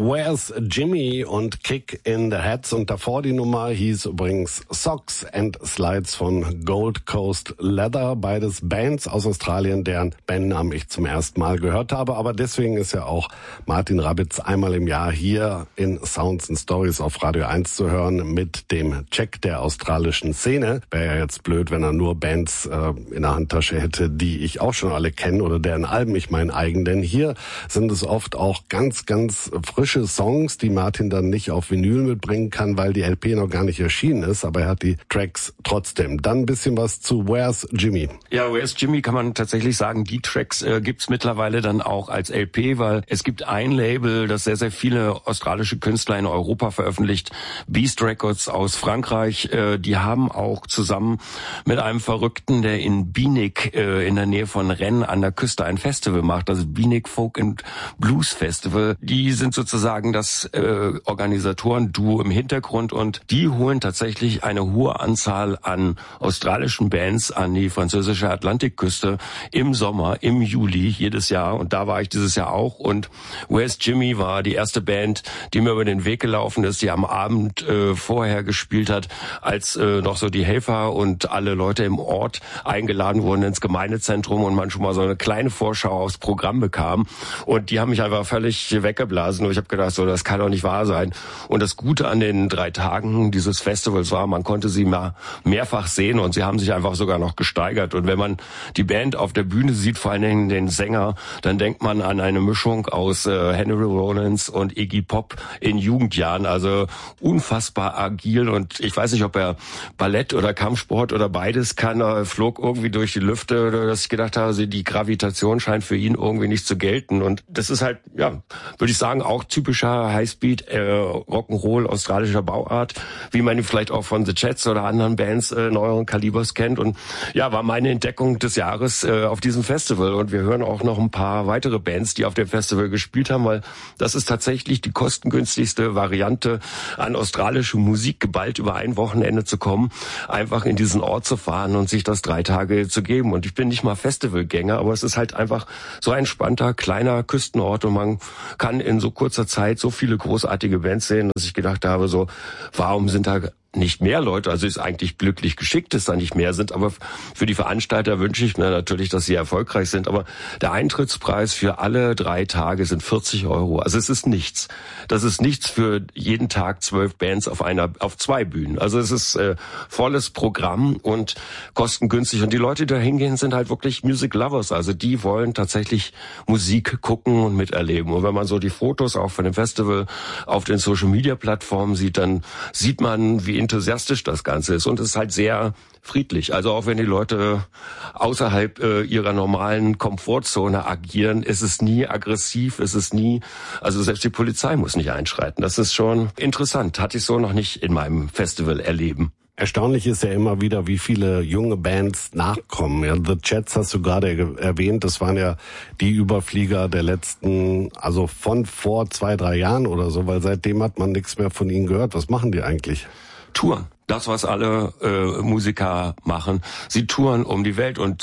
Where's Jimmy und Kick in the Heads und davor die Nummer hieß übrigens Socks and Slides von Gold Coast Leather, beides Bands aus Australien, deren Bandnamen ich zum ersten Mal gehört habe, aber deswegen ist ja auch Martin Rabitz einmal im Jahr hier in Sounds and Stories auf Radio 1 zu hören mit dem Check der australischen Szene. Wäre ja jetzt blöd, wenn er nur Bands in der Handtasche hätte, die ich auch schon alle kenne oder deren Alben ich mein eigen, denn hier sind es oft auch ganz, ganz frische Songs, die Martin dann nicht auf Vinyl mitbringen kann, weil die LP noch gar nicht erschienen ist, aber er hat die Tracks trotzdem. Dann ein bisschen was zu Where's Jimmy. Ja, Where's Jimmy kann man tatsächlich sagen, die Tracks gibt's mittlerweile dann auch als LP, weil es gibt ein Label, das sehr, sehr viele australische Künstler in Europa veröffentlicht, Beast Records aus Frankreich. Die haben auch zusammen mit einem Verrückten, der in Bienig in der Nähe von Rennes an der Küste ein Festival macht, das Bienig Folk and Blues Festival. Die sind sozusagen das Organisatoren-Duo im Hintergrund und die holen tatsächlich eine hohe Anzahl an australischen Bands an die französische Atlantikküste im Sommer, im Juli jedes Jahr und da war ich dieses Jahr auch und Where's Jimmy war die erste Band, die mir über den Weg gelaufen ist, die am Abend vorher gespielt hat, als noch so die Helfer und alle Leute im Ort eingeladen wurden ins Gemeindezentrum und man schon mal so eine kleine Vorschau aufs Programm bekam und die haben mich einfach völlig weggeblasen und ich habe gedacht, so das kann doch nicht wahr sein. Und das Gute an den 3 Tagen dieses Festivals war, man konnte sie mal mehrfach sehen und sie haben sich einfach sogar noch gesteigert. Und wenn man die Band auf der Bühne sieht, vor allen Dingen den Sänger, dann denkt man an eine Mischung aus Henry Rollins und Iggy Pop in Jugendjahren. Also unfassbar agil und ich weiß nicht, ob er Ballett oder Kampfsport oder beides kann. Er flog irgendwie durch die Lüfte, dass ich gedacht habe, die Gravitation scheint für ihn irgendwie nicht zu gelten. Und das ist halt, ja, würde ich sagen, auch typischer Highspeed Rock'n'Roll australischer Bauart, wie man ihn vielleicht auch von The Chats oder anderen Bands neueren Kalibers kennt. Und ja, war meine Entdeckung des Jahres auf diesem Festival. Und wir hören auch noch ein paar weitere Bands, die auf dem Festival gespielt haben, weil das ist tatsächlich die kostengünstigste Variante, an australische Musik geballt über ein Wochenende zu kommen, einfach in diesen Ort zu fahren und sich das 3 Tage zu geben. Und ich bin nicht mal Festivalgänger, aber es ist halt einfach so ein entspannter, kleiner Küstenort und man kann in so kurzer Zeit so viele großartige Bands sehen, dass ich gedacht habe, so, warum sind da nicht mehr Leute, also ist eigentlich glücklich geschickt, dass da nicht mehr sind, aber für die Veranstalter wünsche ich mir natürlich, dass sie erfolgreich sind, aber der Eintrittspreis für alle 3 Tage sind 40 €. Also es ist nichts. Das ist nichts für jeden Tag 12 Bands auf 2 Bühnen. Also es ist volles Programm und kostengünstig und die Leute, die da hingehen, sind halt wirklich Music Lovers, also die wollen tatsächlich Musik gucken und miterleben. Und wenn man so die Fotos auch von dem Festival auf den Social Media Plattformen sieht, dann sieht man, wie enthusiastisch das Ganze ist und es ist halt sehr friedlich. Also auch wenn die Leute außerhalb ihrer normalen Komfortzone agieren, ist es nie aggressiv, ist es nie, also selbst die Polizei muss nicht einschreiten. Das ist schon interessant. Hatte ich so noch nicht in meinem Festival erleben. Erstaunlich ist ja immer wieder, wie viele junge Bands nachkommen. Ja, The Chats hast du gerade erwähnt, das waren ja die Überflieger der letzten, also von vor 2-3 Jahren oder so, weil seitdem hat man nichts mehr von ihnen gehört. Was machen die eigentlich? Touren. Das, was alle Musiker machen. Sie touren um die Welt und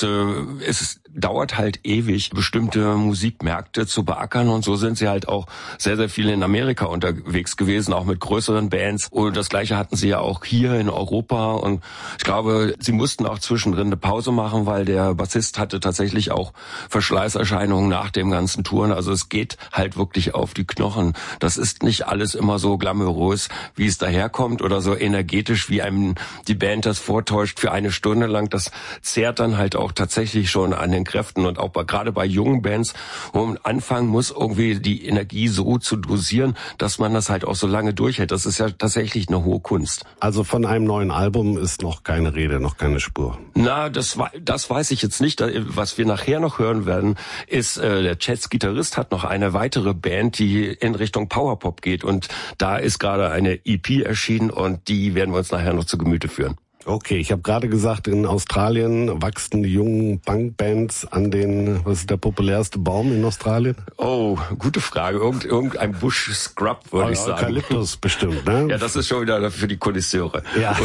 es dauert halt ewig, bestimmte Musikmärkte zu beackern und so sind sie halt auch sehr, sehr viel in Amerika unterwegs gewesen, auch mit größeren Bands. Und das Gleiche hatten sie ja auch hier in Europa und ich glaube, sie mussten auch zwischendrin eine Pause machen, weil der Bassist hatte tatsächlich auch Verschleißerscheinungen nach dem ganzen Touren. Also es geht halt wirklich auf die Knochen. Das ist nicht alles immer so glamourös, wie es daherkommt oder so energetisch, wie einem die Band das vortäuscht für 1 Stunde lang. Das zehrt dann halt auch tatsächlich schon an den Kräften und auch gerade bei jungen Bands, wo man anfangen muss, irgendwie die Energie so zu dosieren, dass man das halt auch so lange durchhält. Das ist ja tatsächlich eine hohe Kunst. Also von einem neuen Album ist noch keine Rede, noch keine Spur. Na, das weiß ich jetzt nicht. Was wir nachher noch hören werden, ist, der Chats-Gitarrist hat noch eine weitere Band, die in Richtung Powerpop geht und da ist gerade eine EP erschienen und die werden wir uns nachher noch zu Gemüte führen. Okay, ich habe gerade gesagt, in Australien wachsen die jungen Punkbands an den, was ist der populärste Baum in Australien? Oh, gute Frage. Irgendein Bush Scrub, würde ich sagen. Eukalyptus bestimmt, ne? Ja, das ist schon wieder für die Konnoisseure. Ja.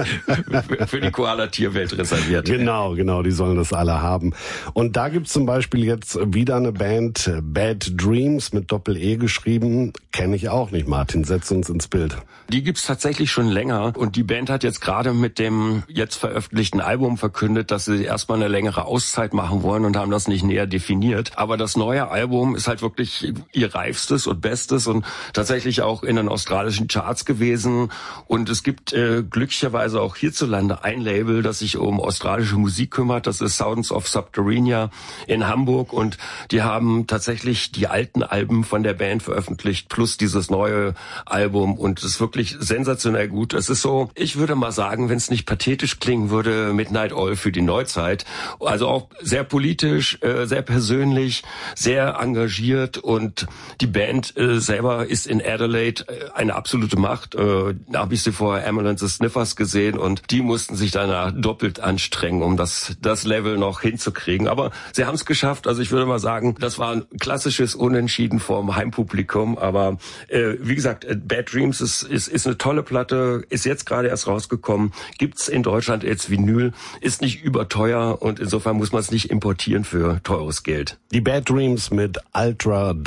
Und für die Koala-Tierwelt reserviert. Genau, die sollen das alle haben. Und da gibt's zum Beispiel jetzt wieder eine Band, Bad Dreams mit Doppel-E geschrieben. kenne ich auch nicht. Martin, setz uns ins Bild. Die gibt's tatsächlich schon länger und die Band hat jetzt gerade mit dem jetzt veröffentlichten Album verkündet, dass sie erstmal eine längere Auszeit machen wollen und haben das nicht näher definiert. Aber das neue Album ist halt wirklich ihr reifstes und bestes und tatsächlich auch in den australischen Charts gewesen. Und es gibt glücklicherweise auch hierzulande ein Label, das sich um australische Musik kümmert. Das ist Sounds of Subterranea in Hamburg und die haben tatsächlich die alten Alben von der Band veröffentlicht plus dieses neue Album und es ist wirklich sensationell gut. Es ist so, ich würde mal sagen, wenn es nicht pathetisch klingen würde, Midnight Oil für die Neuzeit. Also auch sehr politisch, sehr persönlich, sehr engagiert und die Band selber ist in Adelaide eine absolute Macht. Da habe ich sie vorher Ambulance the Sniffers gesehen und die mussten sich danach doppelt anstrengen, um das Level noch hinzukriegen. Aber sie haben es geschafft. Also ich würde mal sagen, das war ein klassisches Unentschieden vom Heimpublikum. Aber wie gesagt, Bad Dreams ist eine tolle Platte, ist jetzt gerade erst rausgekommen, gibt's in Deutschland als Vinyl, ist nicht überteuer und insofern muss man es nicht importieren für teures Geld. Die Bad Dreams mit Ultra